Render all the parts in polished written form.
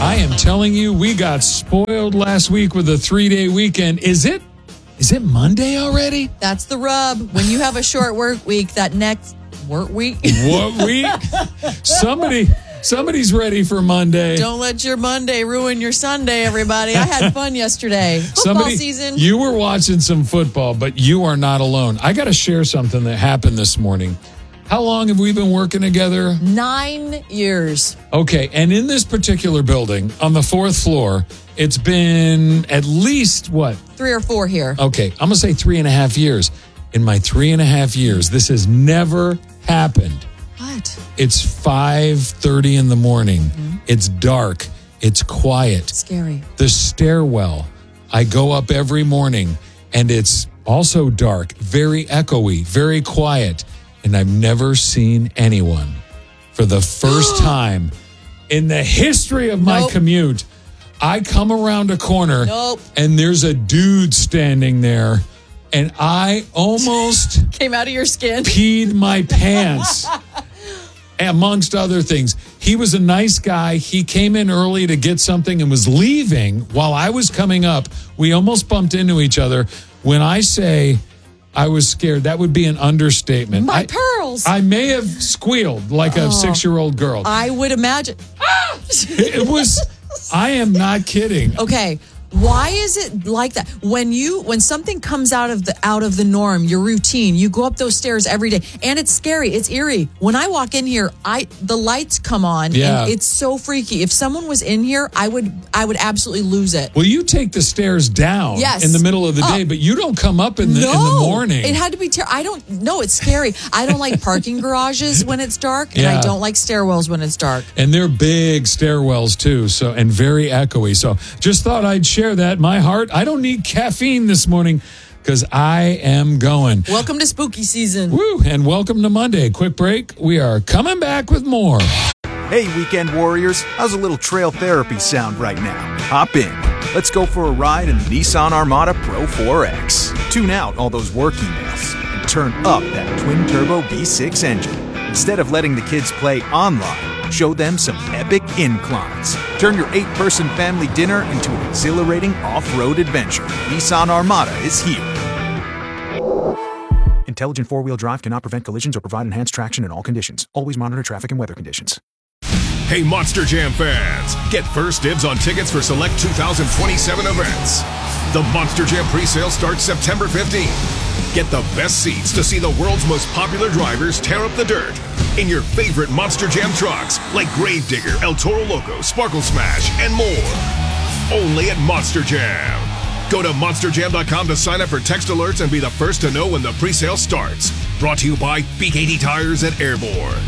I am telling you, we got spoiled last week with a 3-day weekend. Is it Monday already? That's the rub. When you have a short work week, that next work week. What week? Somebody's ready for Monday. Don't let your Monday ruin your Sunday, everybody. I had fun yesterday. Football season. You were watching some football, but you are not alone. I got to share something that happened this morning. How long have we been working together? 9 years. Okay, and in this particular building, on the 4th floor, it's been at least, 3 or 4 here. Okay, I'm going to say 3.5 years. In my 3.5 years, this has never happened. What? It's 5:30 in the morning. Mm-hmm. It's dark. It's quiet. Scary. The stairwell. I go up every morning, and it's also dark, very echoey, very quiet. And I've never seen anyone. For the first time in the history of my commute, I come around a corner and there's a dude standing there, and I almost came out of your skin, peed my pants, amongst other things. He was a nice guy. He came in early to get something and was leaving while I was coming up. We almost bumped into each other. When I say I was scared, that would be an understatement. My pearls. I may have squealed like a 6-year-old girl. I would imagine. It was, I am not kidding. Okay. Why is it like that? When something comes out of the norm, your routine, you go up those stairs every day, and it's scary, it's eerie. When I walk in here, the lights come on, and it's so freaky. If someone was in here, I would absolutely lose it. Well, you take the stairs down in the middle of the day, but you don't come up in the morning. It had to be I don't know, it's scary. I don't like parking garages when it's dark, and I don't like stairwells when it's dark. And they're big stairwells too, and very echoey. So just thought I'd share that. My heart, I don't need caffeine this morning because I am going. Welcome to spooky season. Woo, and welcome to Monday. Quick break. We are coming back with more. Hey, weekend warriors. How's a little trail therapy sound right now? Hop in. Let's go for a ride in the Nissan Armada Pro 4X. Tune out all those work emails and turn up that twin-turbo V6 engine. Instead of letting the kids play online, show them some epic inclines. Turn your 8-person family dinner into an exhilarating off-road adventure. Nissan Armada is here. Intelligent four-wheel drive cannot prevent collisions or provide enhanced traction in all conditions. Always monitor traffic and weather conditions. Hey, Monster Jam fans! Get first dibs on tickets for select 2027 events. The Monster Jam presale starts September 15th. Get the best seats to see the world's most popular drivers tear up the dirt in your favorite Monster Jam trucks like Gravedigger, El Toro Loco, Sparkle Smash, and more. Only at Monster Jam. Go to monsterjam.com to sign up for text alerts and be the first to know when the presale starts. Brought to you by BKT Tires and Airborne.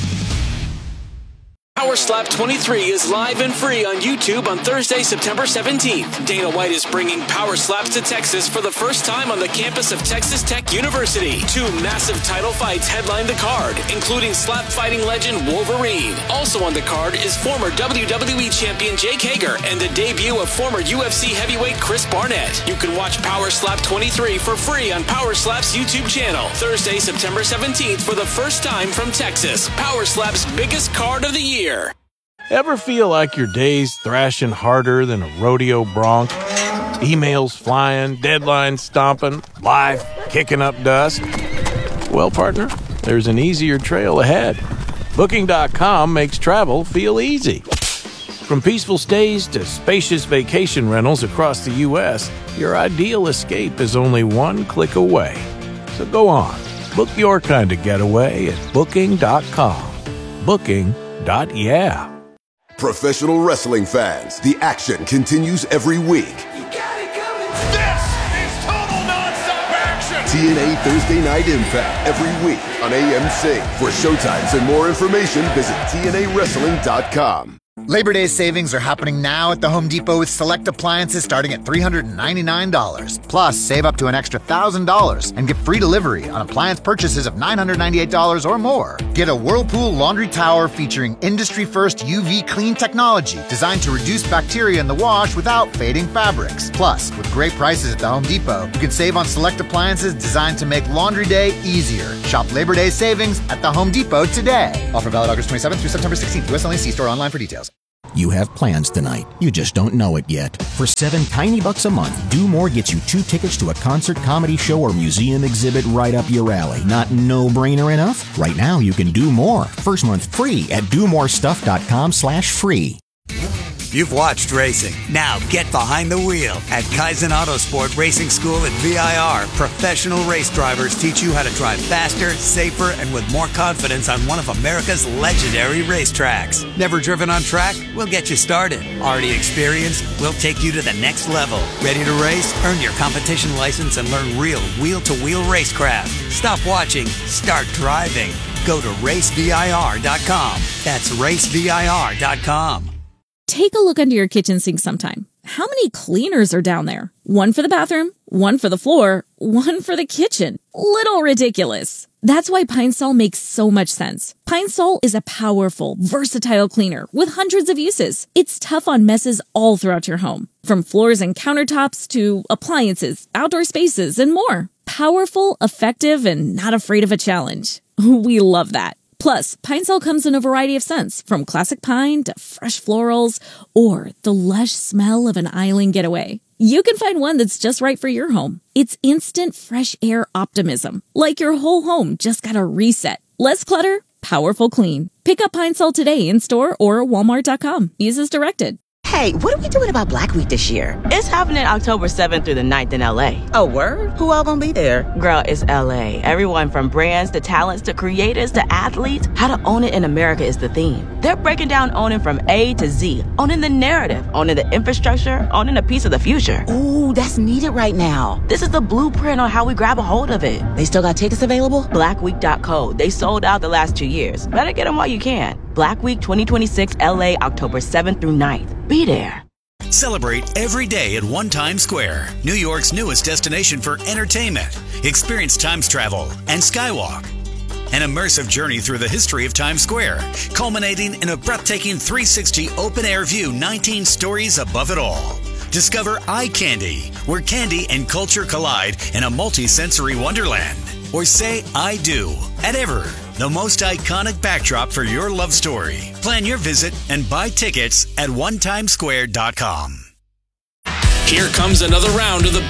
Power Slap 23 is live and free on YouTube on Thursday, September 17th. Dana White is bringing Power Slaps to Texas for the first time on the campus of Texas Tech University. 2 massive title fights headline the card, including slap fighting legend Wolverine. Also on the card is former WWE champion Jake Hager and the debut of former UFC heavyweight Chris Barnett. You can watch Power Slap 23 for free on Power Slap's YouTube channel. Thursday, September 17th for the first time from Texas. Power Slap's biggest card of the year. Ever feel like your day's thrashing harder than a rodeo bronc? Emails flying, deadlines stomping, life kicking up dust? Well, partner, there's an easier trail ahead. Booking.com makes travel feel easy. From peaceful stays to spacious vacation rentals across the U.S., your ideal escape is only one click away. So go on, book your kind of getaway at Booking.com. Booking.yeah. Professional wrestling fans, the action continues every week. This is total nonstop action! TNA Thursday Night Impact every week on AMC. For showtimes and more information, visit TNAWrestling.com. Labor Day savings are happening now at the Home Depot with select appliances starting at $399. Plus, save up to an extra $1,000 and get free delivery on appliance purchases of $998 or more. Get a Whirlpool laundry tower featuring industry-first UV clean technology designed to reduce bacteria in the wash without fading fabrics. Plus, with great prices at the Home Depot, you can save on select appliances designed to make laundry day easier. Shop Labor Day savings at the Home Depot today. Offer valid August 27th through September 16th. U.S. only. See store online for details. You have plans tonight. You just don't know it yet. For $7 tiny bucks a month, Do More gets you 2 tickets to a concert, comedy show, or museum exhibit right up your alley. Not no-brainer enough? Right now, you can do more. First month free at domorestuff.com/free. You've watched racing. Now get behind the wheel. At Kaizen Autosport Racing School at VIR, professional race drivers teach you how to drive faster, safer, and with more confidence on one of America's legendary racetracks. Never driven on track? We'll get you started. Already experienced? We'll take you to the next level. Ready to race? Earn your competition license and learn real wheel-to-wheel racecraft. Stop watching. Start driving. Go to racevir.com. That's racevir.com. Take a look under your kitchen sink sometime. How many cleaners are down there? One for the bathroom, one for the floor, one for the kitchen. Little ridiculous. That's why Pine Sol makes so much sense. Pine Sol is a powerful, versatile cleaner with hundreds of uses. It's tough on messes all throughout your home, from floors and countertops to appliances, outdoor spaces, and more. Powerful, effective, and not afraid of a challenge. We love that. Plus, Pine Sol comes in a variety of scents, from classic pine to fresh florals, or the lush smell of an island getaway. You can find one that's just right for your home. It's instant fresh air optimism, like your whole home just got a reset. Less clutter, powerful clean. Pick up Pine Sol today in store or walmart.com. Use as directed. Hey, what are we doing about Black Week this year? It's happening October 7th through the 9th in LA. Oh, word? Who all gonna be there? Girl, it's LA. Everyone from brands to talents to creators to athletes. How to own it in America is the theme. They're breaking down owning from A to Z. Owning the narrative, owning the infrastructure, owning a piece of the future. Ooh, that's needed right now. This is the blueprint on how we grab a hold of it. They still got tickets available? Blackweek.co. They sold out the last 2 years. Better get them while you can. Black Week 2026 LA, October 7th through 9th. Be there. Celebrate every day at One Times Square, New York's newest destination for entertainment. Experience Times Travel and Skywalk. An immersive journey through the history of Times Square, culminating in a breathtaking 360 open-air view 19 stories above it all. Discover Eye Candy, where candy and culture collide in a multi-sensory wonderland. Or say I do at Ever, the most iconic backdrop for your love story. Plan your visit and buy tickets at onetimesquare.com. Here comes another round of the